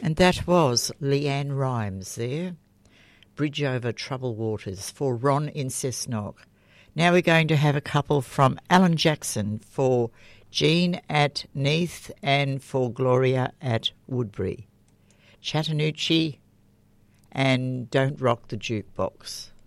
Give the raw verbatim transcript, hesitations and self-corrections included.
And that was Leanne Rimes there. Bridge Over Troubled Waters for Ron in Cessnock. Now we're going to have a couple from Alan Jackson for Jean at Neath and for Gloria at Woodbury. Chattanoochee and Don't Rock the Jukebox.